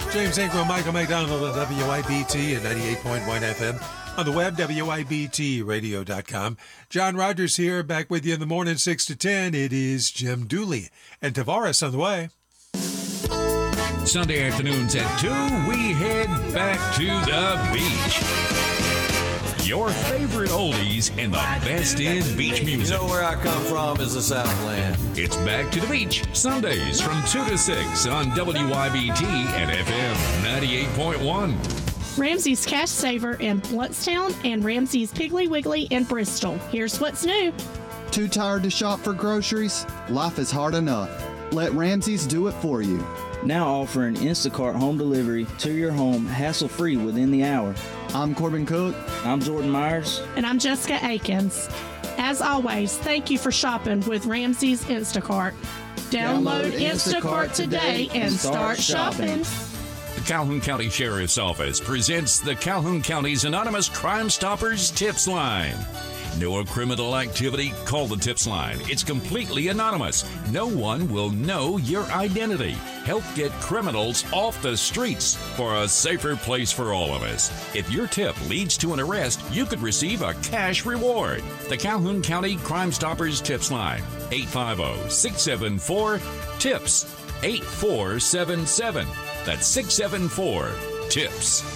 James Ingram, Michael McDonald at WIBT at 98.1 FM. On the web, WIBTradio.com. John Rogers here, back with you in the morning, 6 to 10. It is Jim Dooley and Tavares on the way. Sunday afternoons at 2, we head back to the beach. Your favorite oldies and the best in beach music. You know where I come from is the Southland. It's Back to the Beach, Sundays from 2 to 6 on WIBT and FM 98.1. Ramsey's Cash Saver in Bluntstown and Ramsey's Piggly Wiggly in Bristol. Here's what's new. Too tired to shop for groceries? Life is hard enough. Let Ramsey's do it for you. Now offering Instacart home delivery to your home hassle-free within the hour. I'm Corbin Cook. I'm Jordan Myers. And I'm Jessica Akins. As always, thank you for shopping with Ramsey's Instacart. Download Instacart today and start shopping. The Calhoun County Sheriff's Office presents the Calhoun County's Anonymous Crime Stoppers Tips Line. Know of criminal activity? Call the Tips Line. It's completely anonymous. No one will know your identity. Help get criminals off the streets for a safer place for all of us. If your tip leads to an arrest, you could receive a cash reward. The Calhoun County Crime Stoppers Tips Line. 850-674-TIPS. 8477. That's 674-TIPS.